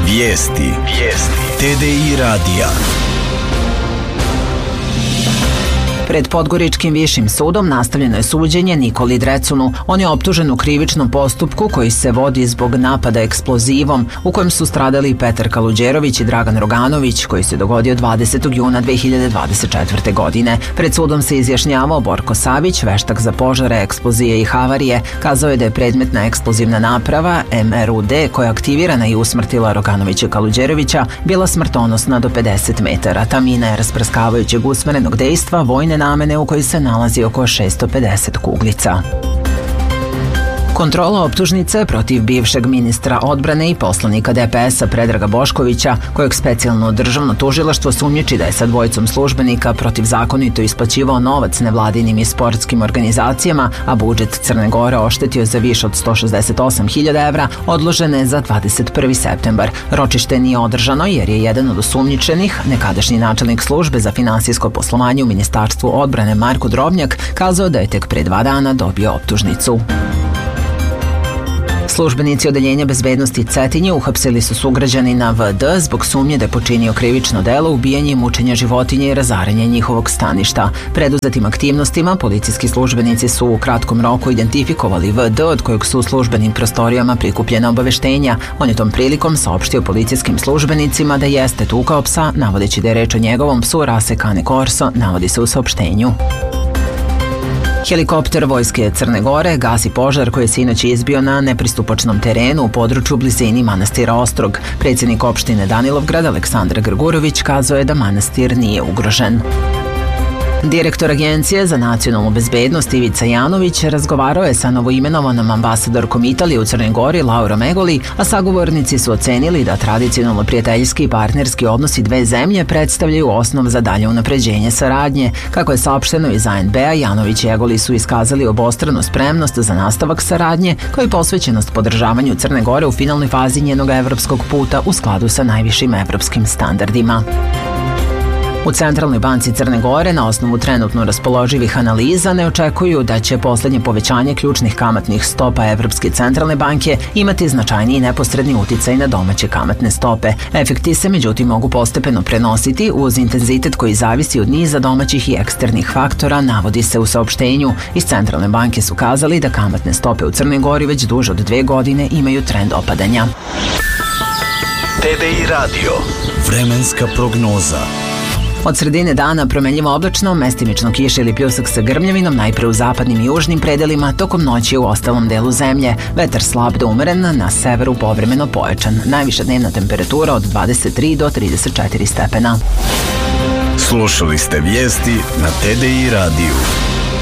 Vijesti TDI radija. Pred Podgoričkim višim sudom nastavljeno je suđenje Nikoli Drecunu. On je optužen u krivičnom postupku koji se vodi zbog napada eksplozivom u kojem su stradali Petar Kaluđerović i Dragan Roganović, koji se dogodio 20. juna 2024. godine. Pred sudom se izjašnjavao Borko Savić, veštak za požare, eksplozije i havarije. Kazao je da je predmetna eksplozivna naprava MRUD, koja je aktivirana i usmrtila Roganovića i Kaluđerovića, bila smrtonosna do 50 metara. Ta mina je rasprskavajućeg usmerenog dejstva vojne namene u kojoj se nalazi oko 650 kuglica. Kontrola optužnice protiv bivšeg ministra odbrane i poslanika DPS-a Predraga Boškovića, kojeg specijalno državno tužilaštvo sumnjiči da je sa dvojicom službenika protivzakonito isplaćivao novac nevladinim i sportskim organizacijama, a budžet Crne Gore oštetio za više od 168.000 evra, odložena je za 21. septembar. Ročište nije održano jer je jedan od osumnjičenih, nekadašnji načelnik službe za finansijsko poslovanje u Ministarstvu odbrane Marko Drobnjak, kazao da je tek pre 2 dana dobio optužnicu. Službenici Odeljenja bezbednosti Cetinje uhapsili su sugrađanina VD zbog sumnje da je počinio krivično delo ubijanje i mučenja životinje i razaranje njihovog staništa. Preduzetim aktivnostima policijski službenici su u kratkom roku identifikovali VD, od kojeg su u službenim prostorijama prikupljena obaveštenja. On je tom prilikom saopštio policijskim službenicima da jeste tukao psa, navodeći da je reč o njegovom psu rase Cane Corso, navodi se u saopštenju. Helikopter Vojske Crne Gore gasi požar koji je sinoć izbio na nepristupačnom terenu u području blizini manastira Ostrog. Predsjednik opštine Danilovgrad Aleksandar Grgurović kazao je da manastir nije ugrožen. Direktor Agencije za nacionalnu bezbednost Ivica Janović razgovarao je sa novoimenovanom ambasadorkom Italije u Crnoj Gori Laurom Egoli, a sagovornici su ocenili da tradicionalno prijateljski i partnerski odnosi dve zemlje predstavljaju osnov za dalje unapređenje saradnje. Kako je saopšteno iz ANB-a, Janović i Egoli su iskazali obostranu spremnost za nastavak saradnje, kao i posvećenost podržavanju Crne Gore u finalnoj fazi njenog evropskog puta u skladu sa najvišim evropskim standardima. U Centralnoj banci Crne Gore na osnovu trenutno raspoloživih analiza ne očekuju da će poslednje povećanje ključnih kamatnih stopa Evropske centralne banke imati značajniji i neposredni uticaj na domaće kamatne stope. Efekti se međutim mogu postepeno prenositi uz intenzitet koji zavisi od niza domaćih i eksternih faktora, navodi se u saopštenju. Iz Centralne banke su kazali da kamatne stope u Crnoj Gori već duže od 2 godine imaju trend opadanja. TDI radio. Vremenska prognoza. Od sredine dana promenljivo oblačno, mestimično kiša ili pljusak sa grmljavinom, najpre u zapadnim i južnim predelima, tokom noći u ostalom delu zemlje. Vetar slab do umeren, na severu povremeno pojačan. Najviša dnevna temperatura od 23 do 34 stepena. Slušali ste vijesti na TDI radiju.